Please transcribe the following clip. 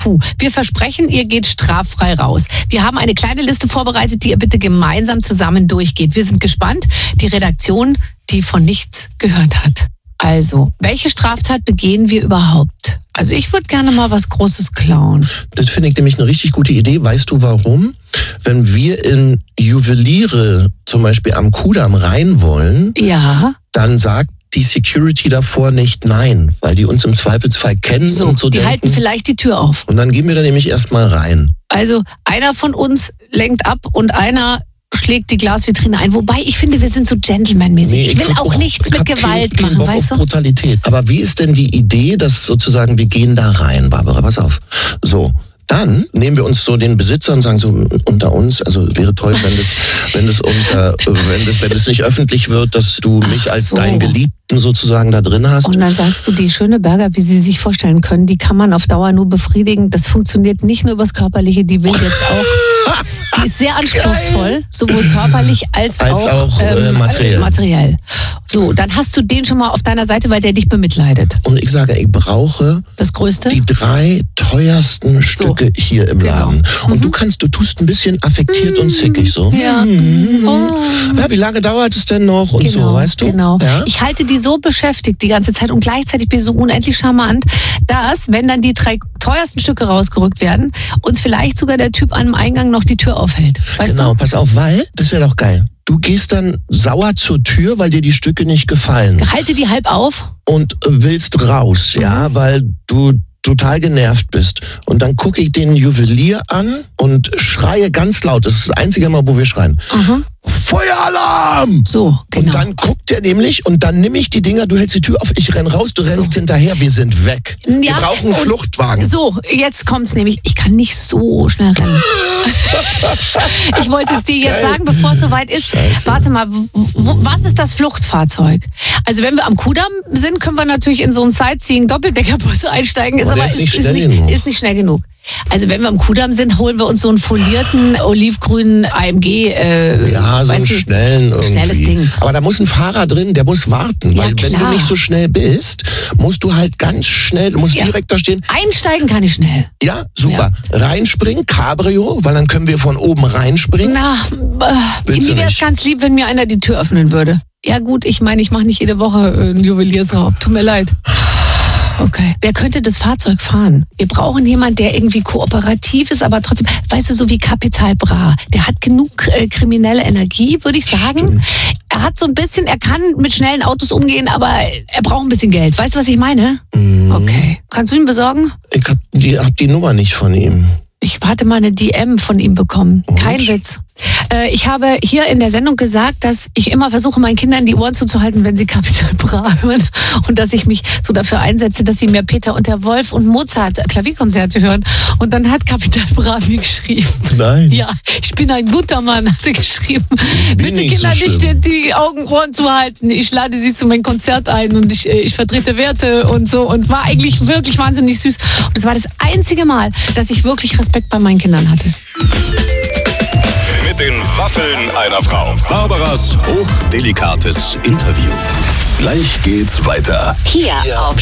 partout. Wir versprechen, ihr geht straffrei raus. Wir haben eine kleine Liste vorbereitet, die ihr bitte gemeinsam zusammen durchgeht. Wir sind gespannt. Die Redaktion, die von nichts gehört hat. Also, welche Straftat begehen wir überhaupt? Also ich würde gerne mal was Großes klauen. Das finde ich nämlich eine richtig gute Idee. Weißt du warum? Wenn wir in Juweliere zum Beispiel am Kudamm rein wollen, Ja. dann sagt die Security davor nicht nein, weil die uns im Zweifelsfall kennen und so die denken. halten vielleicht die Tür auf. Und dann gehen wir da nämlich erstmal rein. Also einer von uns lenkt ab und einer schlägt die Glasvitrine ein. Wobei ich finde, wir sind so gentlemanmäßig. Nee, ich will auch nichts mit Gewalt machen, Bock weißt auf du? Brutalität. Aber wie ist denn die Idee, dass sozusagen wir gehen da rein, Barbara, pass auf. So. Dann nehmen wir uns so den Besitzer und sagen so unter uns, also wäre toll, wenn es nicht öffentlich wird, dass du mich als deinen Geliebten sozusagen da drin hast. Und dann sagst du, die schöne Burger, wie Sie sich vorstellen können, die kann man auf Dauer nur befriedigen. Das funktioniert nicht nur übers Körperliche, die will jetzt auch, die ist sehr anspruchsvoll, sowohl körperlich als auch materiell. So, dann hast du den schon mal auf deiner Seite, weil der dich bemitleidet. Und ich sage, ich brauche das Größte, die 3 teuersten Stücke hier im Laden. Und du tust ein bisschen affektiert und zickig so. Ja. Ja, wie lange dauert es denn noch und so, weißt du? Genau. Ja? Ich halte die so beschäftigt die ganze Zeit und gleichzeitig bin ich so unendlich charmant, dass, wenn dann die 3 teuersten Stücke rausgerückt werden, uns vielleicht sogar der Typ am Eingang noch die Tür aufhält. Weißt genau, du? pass auf, weil, das wäre doch geil. Du gehst dann sauer zur Tür, weil dir die Stücke nicht gefallen. Halte die halb auf. Und willst raus, ja, weil du total genervt bist. Und dann gucke ich den Juwelier an und schreie ganz laut. Das ist das einzige Mal, wo wir schreien. Feueralarm! So, genau. Und dann guckt er nämlich und dann nehme ich die Dinger, du hältst die Tür auf, ich renn raus, du rennst hinterher, wir sind weg. Ja, wir brauchen einen Fluchtwagen. So, jetzt kommt's nämlich. Ich kann nicht so schnell rennen. Ich wollte es dir jetzt sagen, bevor es soweit ist. Scheiße. Warte mal, was ist das Fluchtfahrzeug? Also wenn wir am Kudamm sind, können wir natürlich in so einen Sightseeing-Doppeldeckerbus einsteigen. Ist Aber aber der ist nicht schnell genug. Also wenn wir am Kudamm sind, holen wir uns so einen folierten, olivgrünen AMG. Ja, so einen schnellen irgendwie. Schnelles Ding. Aber da muss ein Fahrer drin, der muss warten. Ja, weil wenn du klar. nicht so schnell bist, musst du halt ganz schnell, du musst direkt da stehen. Einsteigen kann ich schnell. Ja, super. Reinspringen, Cabrio, weil dann können wir von oben reinspringen. Na, Willst du mir wäre es nicht? ganz lieb, wenn mir einer die Tür öffnen würde. Ja gut, ich meine, ich mache nicht jede Woche einen Juweliersraub. Tut mir leid. Okay. Wer könnte das Fahrzeug fahren? Wir brauchen jemanden, der irgendwie kooperativ ist, aber trotzdem, weißt du, so wie Capital Bra. Der hat genug kriminelle Energie, würde ich sagen. Stimmt. Er hat so ein bisschen, er kann mit schnellen Autos umgehen, aber er braucht ein bisschen Geld. Weißt du, was ich meine? Okay. Kannst du ihn besorgen? Ich hab die Nummer nicht von ihm. Ich hatte mal eine DM von ihm bekommen. Und? Kein Witz. Ich habe hier in der Sendung gesagt, dass ich immer versuche, meinen Kindern die Ohren zuzuhalten, wenn sie Capital Bra hören. Und dass ich mich so dafür einsetze, dass sie mehr Peter und der Wolf und Mozart Klavierkonzerte hören. Und dann hat Capital Bra mir geschrieben. Nein. Ja, ich bin ein guter Mann, hat er geschrieben. Bitte nicht Kinder so nicht schlimm. die Ohren zu halten. Ich lade sie zu meinem Konzert ein und ich vertrete Werte und so. Und war eigentlich wirklich wahnsinnig süß. Und es war das einzige Mal, dass ich wirklich Respekt bei meinen Kindern hatte. Mit den Waffeln einer Frau. Barbaras hochdelikates Interview. Gleich geht's weiter. Hier auf